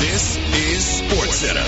This is SportsCenter.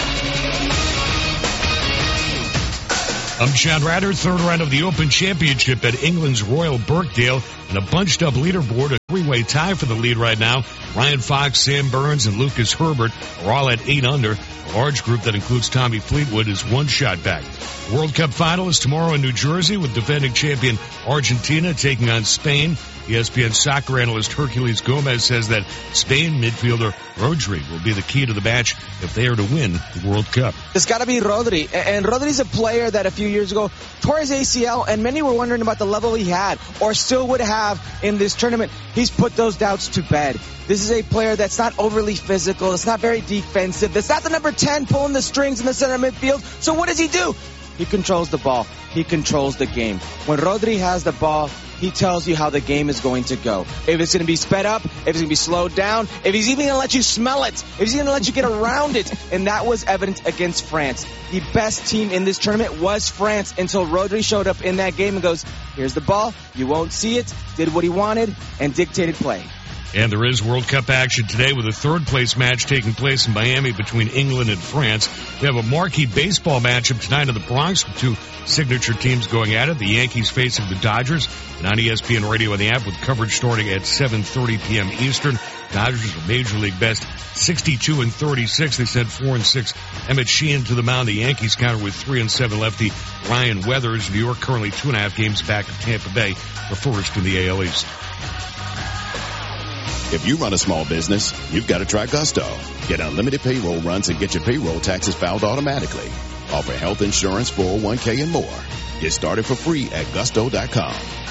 I'm Chad Ratter, third round of the Open Championship at England's Royal Birkdale, and a bunched-up leaderboard, a three-way tie for the lead right now. Ryan Fox, Sam Burns, and Lucas Herbert are all at 8 under. A large group that includes Tommy Fleetwood is one shot back. The World Cup final is tomorrow in New Jersey with defending champion Argentina taking on Spain. ESPN soccer analyst Hercules Gomez says that Spain midfielder Rodri will be the key to the match if they are to win the World Cup. It's got to be Rodri. And Rodri's a player that a few years ago tore his ACL, and many were wondering about the level he had or still would have in this tournament. He's put those doubts to bed. This is a player that's not overly physical. It's not very defensive. That's not the number 10 pulling the strings in the center midfield. So what does he do? He controls the ball. He controls the game. When Rodri has the ball, he tells you how the game is going to go. If it's going to be sped up, if it's going to be slowed down, if he's even going to let you smell it, if he's going to let you get around it. And that was evident against France. The best team in this tournament was France until Rodri showed up in that game and goes, here's the ball, you won't see it, did what he wanted, and dictated play. And there is World Cup action today with a third-place match taking place in Miami between England and France. We have a marquee baseball matchup tonight in the Bronx with two signature teams going at it. The Yankees facing the Dodgers, and on ESPN Radio and the app with coverage starting at 7:30 p.m. Eastern. Dodgers are Major League best 62-36. They sent 4-6 Emmett Sheehan to the mound. The Yankees counter with 3-7 lefty Ryan Weathers. New York currently 2.5 games back of Tampa Bay for first in the AL East. If you run a small business, you've got to try Gusto. Get unlimited payroll runs and get your payroll taxes filed automatically. Offer health insurance, 401k, and more. Get started for free at gusto.com.